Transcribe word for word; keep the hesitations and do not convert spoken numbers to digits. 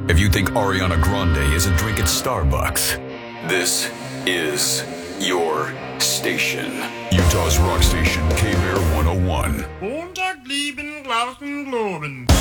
If you think Ariana Grande is a drink at Starbucks, this is your station. Utah's rock station, K-Bear one oh one. Montag, lieben, Glauben, Globen.